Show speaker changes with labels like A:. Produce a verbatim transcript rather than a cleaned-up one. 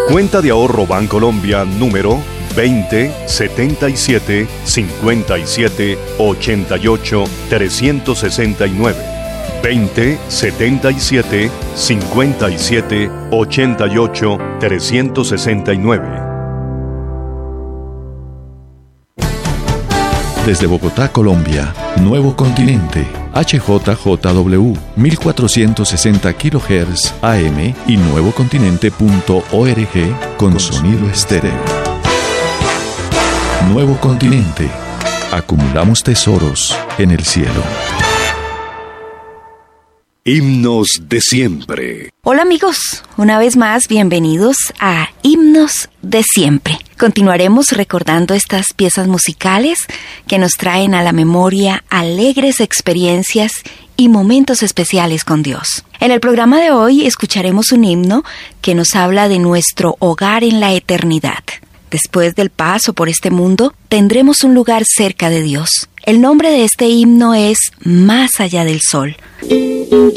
A: Cuenta de ahorro Bancolombia número veinte setenta y siete cincuenta y siete ochenta y ocho trescientos sesenta y nueve. veinte setenta y siete cincuenta y siete ochenta y ocho trescientos sesenta y nueve.
B: Desde Bogotá, Colombia, Nuevo Continente, H J J W, mil cuatrocientos sesenta kilohertz A M y nuevocontinente punto org con sonido estéreo. Nuevo Continente. Acumulamos tesoros en el cielo.
A: Himnos de siempre.
C: Hola amigos, una vez más bienvenidos a Himnos de siempre. Continuaremos recordando estas piezas musicales que nos traen a la memoria alegres experiencias y momentos especiales con Dios. En el programa de hoy escucharemos un himno que nos habla de nuestro hogar en la eternidad. Después del paso por este mundo, tendremos un lugar cerca de Dios. El nombre de este himno es Más allá del sol.